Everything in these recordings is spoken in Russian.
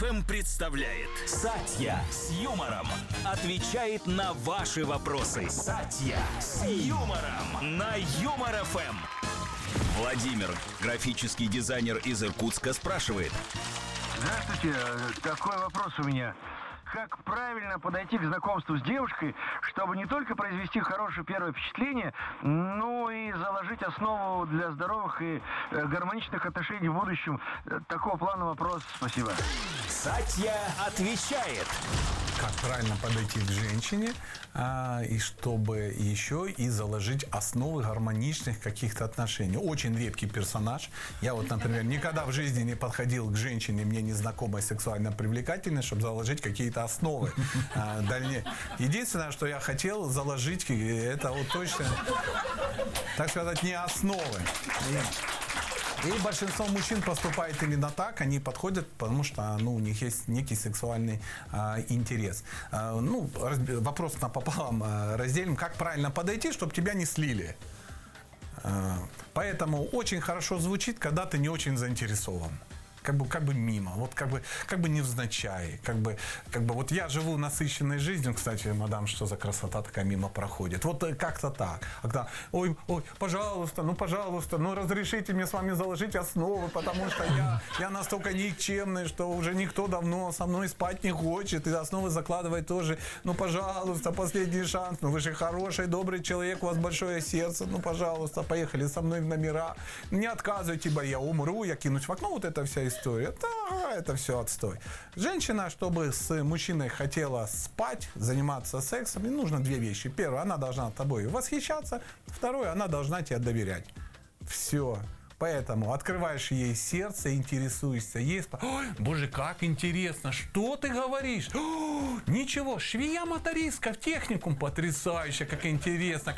ФМ представляет Сатья с юмором отвечает на ваши вопросы. Сатья с юмором на Юмор ФМ. Владимир, графический дизайнер из Иркутска, спрашивает. Здравствуйте, такой вопрос у меня. Как правильно подойти к знакомству с девушкой, чтобы не только произвести хорошее первое впечатление, но и заложить основу для здоровых и гармоничных отношений в будущем? Такого плана вопрос. Спасибо. Сатья отвечает. Как правильно подойти к женщине, и чтобы еще и заложить основы гармоничных каких-то отношений. Очень редкий персонаж. Я вот, например, никогда в жизни не подходил к женщине, мне незнакомой, сексуально привлекательной, чтобы заложить какие-то основы дальнейшие. Единственное, что я хотел заложить, это вот точно, так сказать, не основы. И большинство мужчин поступает именно так, они подходят, потому что у них есть некий сексуальный интерес. Вопрос напополам разделим, как правильно подойти, чтобы тебя не слили. Поэтому очень хорошо звучит, когда ты не очень заинтересован. Как бы мимо, вот как бы невзначай, вот я живу насыщенной жизнью, кстати, мадам, что за красота такая мимо проходит, вот как-то так, когда, ой, пожалуйста, разрешите мне с вами заложить основы, потому что я настолько никчемный, что уже никто давно со мной спать не хочет, и основы закладывать тоже, пожалуйста, последний шанс, вы же хороший, добрый человек, у вас большое сердце, пожалуйста, поехали со мной в номера, не отказывайте, я умру, я кинусь в окно, вот это вся история. Да, это все отстой. Женщина, чтобы с мужчиной хотела спать, заниматься сексом, ей нужно две вещи. Первое, она должна тобой восхищаться. Второе, она должна тебе доверять. Все. Поэтому открываешь ей сердце, интересуешься ей. Ой, боже, как интересно, что ты говоришь? Ничего, швея-мотористка в техникум, потрясающе, как интересно.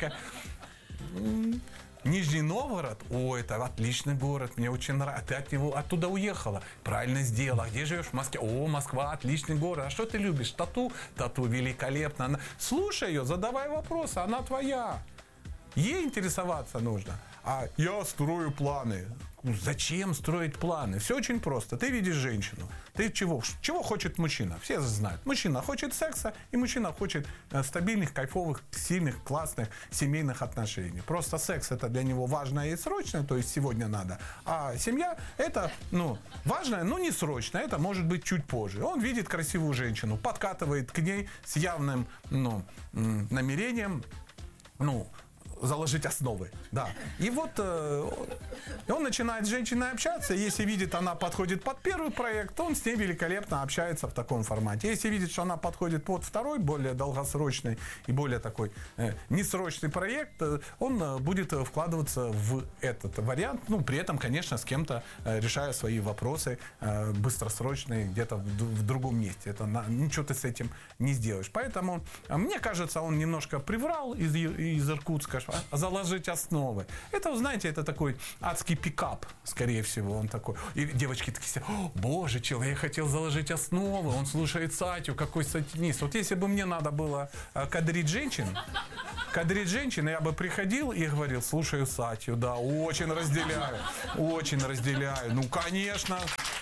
Нижний Новгород, это отличный город, мне очень нравится. Ты оттуда уехала, правильно сделала. Где живешь? В Москве. Москва, отличный город. А что ты любишь? Тату? Тату великолепно. Слушай ее, задавай вопросы, она твоя. Ей интересоваться нужно. А я строю планы. Зачем строить планы? Все очень просто. Ты видишь женщину. Ты чего хочет мужчина? Все знают. Мужчина хочет секса, и мужчина хочет стабильных, кайфовых, сильных, классных семейных отношений. Просто секс это для него важно и срочно, то есть сегодня надо. А семья это, важно, но не срочно. Это может быть чуть позже. Он видит красивую женщину, подкатывает к ней с явным, намерением, заложить основы, да. И вот он начинает с женщиной общаться, если видит, она подходит под первый проект, он с ней великолепно общается в таком формате. Если видит, что она подходит под второй, более долгосрочный и более такой несрочный проект, он будет вкладываться в этот вариант, при этом, конечно, с кем-то решая свои вопросы быстросрочные где-то в другом месте. Ничего ты с этим не сделаешь. Поэтому, мне кажется, он немножко приврал из Иркутска, заложить основы. Это, знаете, это такой адский пикап, скорее всего, он такой. И девочки такие, боже, человек хотел заложить основы, он слушает Сатью, какой сатинист. Вот если бы мне надо было кадрить женщин, я бы приходил и говорил, слушаю Сатью, да, очень разделяю, конечно.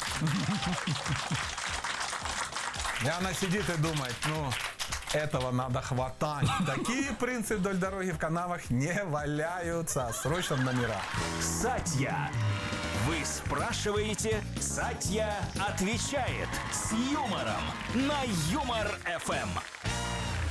И она сидит и думает, этого надо хватать. Такие принцы вдоль дороги в канавах не валяются. Срочно в номера. Сатья. Вы спрашиваете, Сатья отвечает с юмором на Юмор ФМ.